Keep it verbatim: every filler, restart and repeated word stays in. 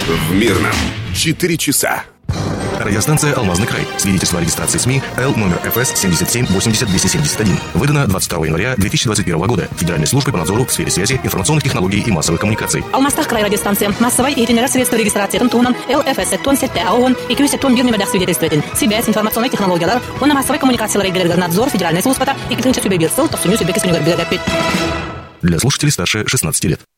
в Мирном. Четыре часа. Радиостанция «Алмазный край». Свидетельство о регистрации СМИ Л номер эф эс семь семь восемь ноль двести семьдесят один. Выдано двадцать второго января две тысячи двадцать первого года Федеральной службой по надзору в сфере связи, информационных технологий и массовых коммуникаций. Алмастах край радиостанция. Массовой и итинера средства регистрации Тунтунан Л эф эс тон сетте аон и кюсеттон бирнемедах свидетельствует. Связь, информационные технологии, он массовой коммуникации регулярный надзор Федеральной службы и клинча субъект СЛ, то все нюс и бекис Для слушателей старше шестнадцати лет.